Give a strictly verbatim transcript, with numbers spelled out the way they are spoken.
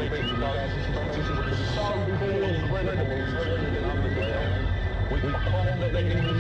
big guys. This is so cool, incredible. We can't let these